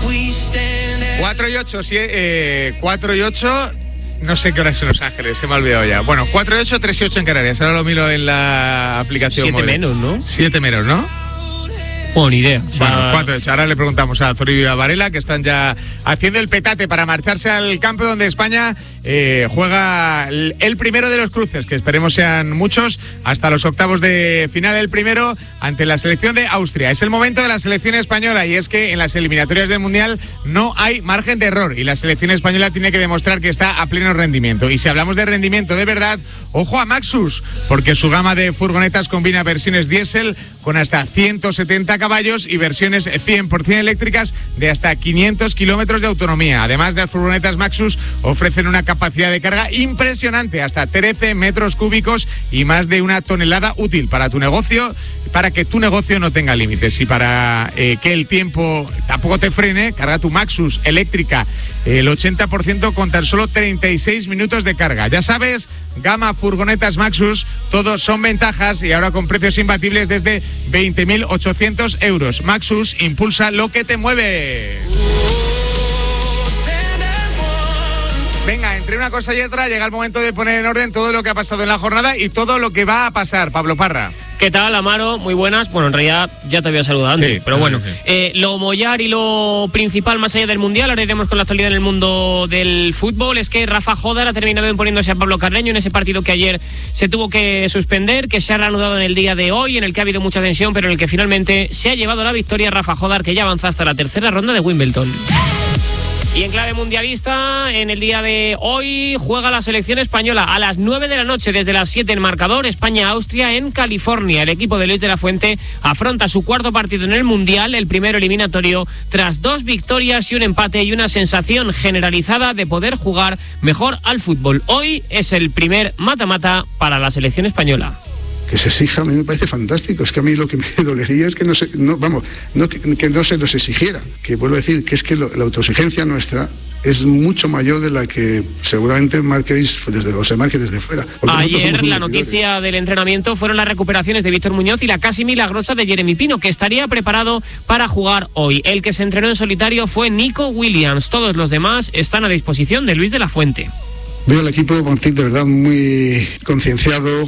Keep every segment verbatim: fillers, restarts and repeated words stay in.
cuatro y ocho, sí, eh, cuatro y ocho, no sé qué hora es en Los Ángeles, se me ha olvidado ya. Bueno, cuatro y ocho, tres y ocho en Canarias, ahora lo miro en la aplicación Siete móvil. menos, ¿no? Siete menos, ¿no? Oh, ni idea. O sea, bueno, cuatro y ocho. Ahora le preguntamos a Zuribio y a Varela, que están ya haciendo el petate para marcharse al campo donde España eh, juega el, el primero de los cruces, que esperemos sean muchos, hasta los octavos de final. El primero ante la selección de Austria. Es el momento de la selección española, y es que en las eliminatorias del Mundial no hay margen de error, y la selección española tiene que demostrar que está a pleno rendimiento. Y si hablamos de rendimiento de verdad, ojo a Maxus, porque su gama de furgonetas combina versiones diésel con hasta ciento setenta caballos y versiones cien por ciento eléctricas de hasta quinientos kilómetros de autonomía. Además, las furgonetas Maxus ofrecen una capacidad de carga impresionante, hasta trece metros cúbicos y más de una tonelada útil para tu negocio, para que tu negocio no tenga límites. Y para eh, que el tiempo tampoco te frene, carga tu Maxus eléctrica el ochenta por ciento con tan solo treinta y seis minutos de carga. Ya sabes, gama furgonetas Maxus, todos son ventajas, y ahora con precios imbatibles desde veinte mil ochocientos euros. Maxus, impulsa lo que te mueve. Venga, entre una cosa y otra llega el momento de poner en orden todo lo que ha pasado en la jornada y todo lo que va a pasar. Pablo Parra. ¿Qué tal, Amaro? Muy buenas. Bueno, en realidad ya te había saludado antes, sí, pero bueno. Sí, sí. Eh, lo mollar y lo principal más allá del Mundial, ahora iremos con la actualidad en el mundo del fútbol, es que Rafa Jódar ha terminado imponiéndose a Pablo Carreño en ese partido que ayer se tuvo que suspender, que se ha reanudado en el día de hoy, en el que ha habido mucha tensión, pero en el que finalmente se ha llevado la victoria Rafa Jódar, que ya avanza hasta la tercera ronda de Wimbledon. Y en clave mundialista, en el día de hoy juega la selección española a las nueve de la noche, desde las siete en marcador, España-Austria en California. El equipo de Luis de la Fuente afronta su cuarto partido en el Mundial, el primero eliminatorio, tras dos victorias y un empate y una sensación generalizada de poder jugar mejor al fútbol. Hoy es el primer mata-mata para la selección española. Que se exija, a mí me parece fantástico. Es que a mí lo que me dolería es que no se, no, vamos, no, que, que no se nos exigiera. Que vuelvo a decir que es que lo, la autoexigencia nuestra es mucho mayor de la que seguramente marquéis desde, o se marque desde fuera. Ayer la noticia del entrenamiento fueron las recuperaciones de Víctor Muñoz y la casi milagrosa de Jeremy Pino, que estaría preparado para jugar hoy. El que se entrenó en solitario fue Nico Williams. Todos los demás están a disposición de Luis de la Fuente. Veo al equipo, de verdad, muy concienciado,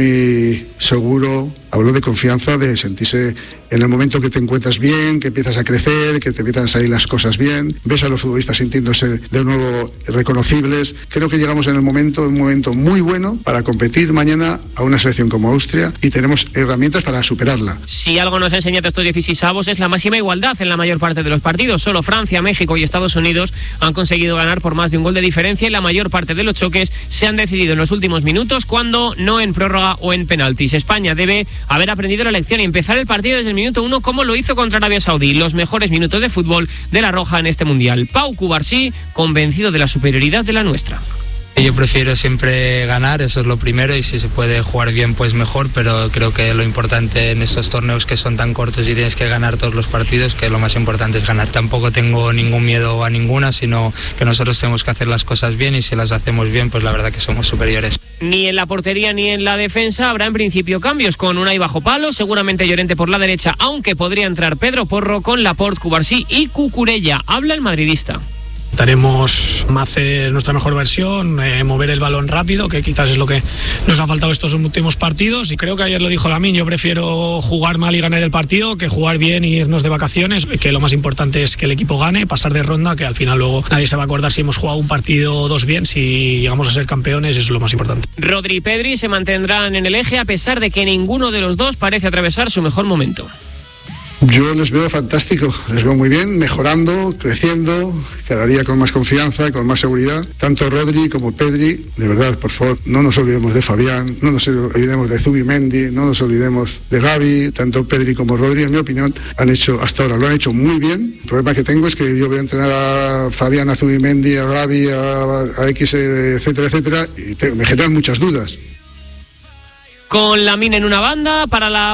muy seguro. Habló de confianza, de sentirse en el momento que te encuentras bien, que empiezas a crecer, que te empiezan a salir las cosas bien. Ves a los futbolistas sintiéndose de nuevo reconocibles. Creo que llegamos en el momento, un momento muy bueno para competir mañana a una selección como Austria, y tenemos herramientas para superarla. Si algo nos enseña estos dieciséis avos es la máxima igualdad en la mayor parte de los partidos. Solo Francia, México y Estados Unidos han conseguido ganar por más de un gol de diferencia, y la mayor parte de los choques se han decidido en los últimos minutos, cuando no en prórroga o en penaltis. España debe haber aprendido la lección y empezar el partido desde el minuto uno, como lo hizo contra Arabia Saudí. Los mejores minutos de fútbol de la Roja en este Mundial. Pau Cubarsí, convencido de la superioridad de la nuestra. Yo prefiero siempre ganar, eso es lo primero, y si se puede jugar bien pues mejor, pero creo que lo importante en estos torneos que son tan cortos y tienes que ganar todos los partidos, que lo más importante es ganar. Tampoco tengo ningún miedo a ninguna, sino que nosotros tenemos que hacer las cosas bien, y si las hacemos bien pues la verdad que somos superiores. Ni en la portería ni en la defensa habrá en principio cambios, con Unai bajo palo, seguramente Llorente por la derecha, aunque podría entrar Pedro Porro con Laporte, Cubarsí y Cucurella. Habla el madridista. Intentaremos hacer nuestra mejor versión, eh, mover el balón rápido, que quizás es lo que nos ha faltado estos últimos partidos, y creo que ayer lo dijo Lamine, yo prefiero jugar mal y ganar el partido que jugar bien y irnos de vacaciones, que lo más importante es que el equipo gane, pasar de ronda, que al final luego nadie se va a acordar si hemos jugado un partido o dos bien, si llegamos a ser campeones, eso es lo más importante. Rodri y Pedri se mantendrán en el eje, a pesar de que ninguno de los dos parece atravesar su mejor momento. Yo les veo fantástico, les veo muy bien, mejorando, creciendo, cada día con más confianza, con más seguridad. Tanto Rodri como Pedri, de verdad, por favor, no nos olvidemos de Fabián, no nos olvidemos de Zubimendi, no nos olvidemos de Gavi. Tanto Pedri como Rodri, en mi opinión, han hecho hasta ahora, lo han hecho muy bien. El problema que tengo es que yo voy a entrenar a Fabián, a Zubimendi, a Gavi, a, a X, etcétera, etcétera, y te, me generan muchas dudas. Con Lamine en una banda, para la